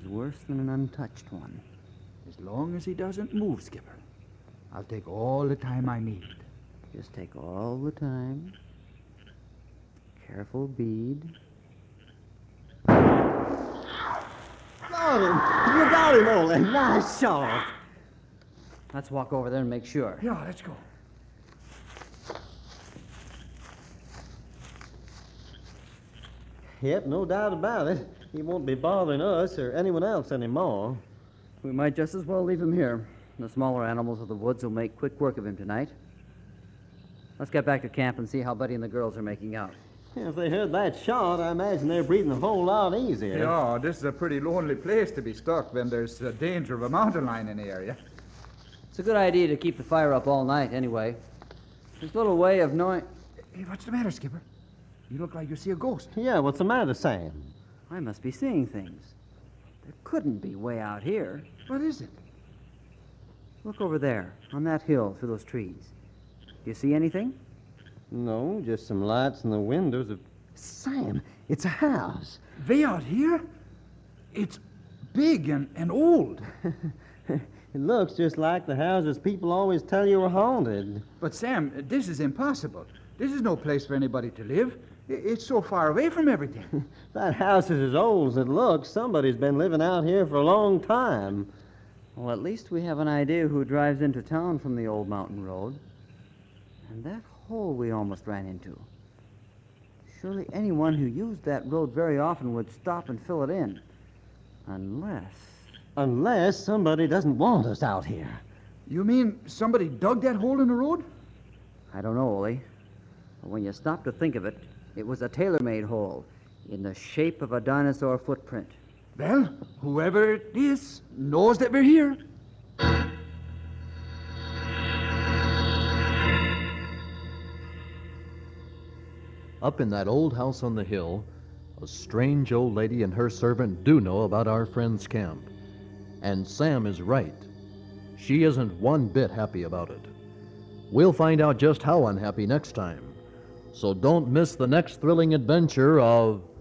is worse than an untouched one. As long as he doesn't move, Skipper, I'll take all the time I need. Just take all the time. Careful, Bede. Got him! You got him, Ole. Nice shot. Let's walk over there and make sure. Yeah, let's go. Yep, no doubt about it. He won't be bothering us or anyone else anymore. We might just as well leave him here. The smaller animals of the woods will make quick work of him tonight. Let's get back to camp and see how Buddy and the girls are making out. If they heard that shot, I imagine they're breathing a whole lot easier. Yeah, this is a pretty lonely place to be stuck when there's a danger of a mountain lion in the area. It's a good idea to keep the fire up all night, anyway. There's little way of knowing... Hey, what's the matter, Skipper? You look like you see a ghost. Yeah, what's the matter, Sam? I must be seeing things. There couldn't be way out here. What is it? Look over there, on that hill through those trees. Do you see anything? No, just some lights in the windows of... Sam, it's a house. Way out here? It's big and old. It looks just like the houses people always tell you are haunted. But, Sam, this is impossible. This is no place for anybody to live. It's so far away from everything. That house is as old as it looks. Somebody's been living out here for a long time. Well, at least we have an idea who drives into town from the old mountain road. And that hole we almost ran into. Surely anyone who used that road very often would stop and fill it in. Unless somebody doesn't want us out here. You mean somebody dug that hole in the road? I don't know, Ole. But when you stop to think of it, it was a tailor-made hole in the shape of a dinosaur footprint. Well, whoever it is knows that we're here. Up in that old house on the hill, a strange old lady and her servant do know about our friend's camp. And Sam is right. She isn't one bit happy about it. We'll find out just how unhappy next time. So don't miss the next thrilling adventure of